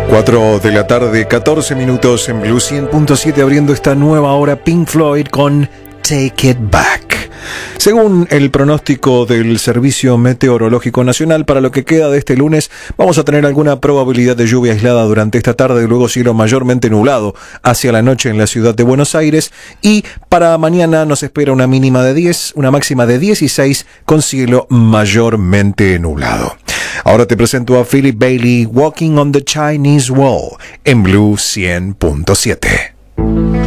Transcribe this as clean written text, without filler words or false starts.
4 de la tarde, 14 minutos en Blue 100.7, abriendo esta nueva hora Pink Floyd con Take It Back. Según el pronóstico del Servicio Meteorológico Nacional, para lo que queda de este lunes vamos a tener alguna probabilidad de lluvia aislada durante esta tarde y luego cielo mayormente nublado hacia la noche en la ciudad de Buenos Aires, y para mañana nos espera una mínima de 10, una máxima de 16 con cielo mayormente nublado. Ahora te presento a Philip Bailey, Walking on the Chinese Wall, en Blue 100.7.